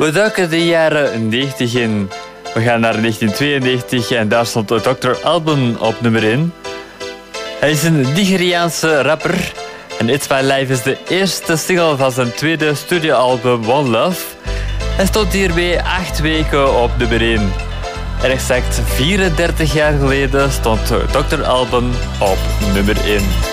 We duiken de jaren 90 in. We gaan naar 1992 en daar stond Dr. Alban op nummer 1. Hij is een Nigeriaanse rapper en It's My Life is de eerste single van zijn tweede studioalbum One Love. Hij stond hiermee 8 weken op nummer 1. En exact 34 jaar geleden stond Dr. Alban op nummer 1.